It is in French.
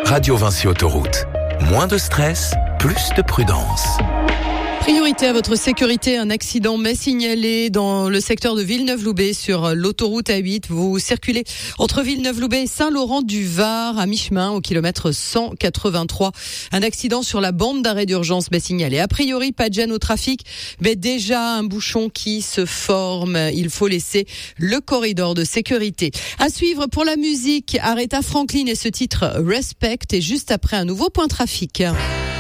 Radio Vinci Autoroute. Moins de stress, plus de prudence. Priorité à votre sécurité, un accident m'est signalé dans le secteur de Villeneuve-Loubet sur l'autoroute A8. Vous circulez entre Villeneuve-Loubet et Saint-Laurent-du-Var à mi-chemin au kilomètre 183. Un accident sur la bande d'arrêt d'urgence m'est signalé. A priori, pas de gêne au trafic, mais déjà un bouchon qui se forme. Il faut laisser le corridor de sécurité. À suivre pour la musique, Aretha Franklin et ce titre Respect et juste après un nouveau point trafic.